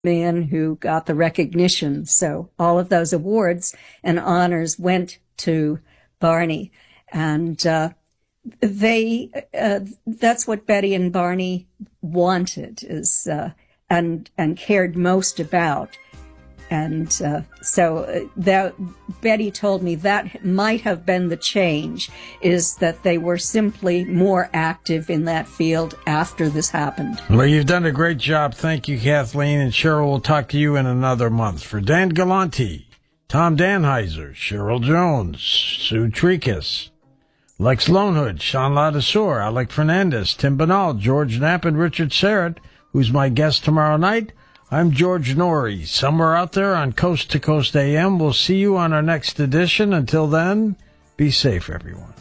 man who got the recognition. So all of those awards and honors went to Barney. And that's what Betty and Barney wanted, is and cared most about. And so that Betty told me that might have been the change, is that they were simply more active in that field after this happened. Well, you've done a great job. Thank you, Kathleen. And Cheryl will talk to you in another month. For Dan Galante, Tom Danheiser, Cheryl Jones, Sue Tricas, Lex Lonehood, Sean Ladesseur, Alec Fernandez, Tim Banal, George Knapp, and Richard Serrett, who's my guest tomorrow night. I'm George Norrie, somewhere out there on Coast to Coast AM. We'll see you on our next edition. Until then, be safe, everyone.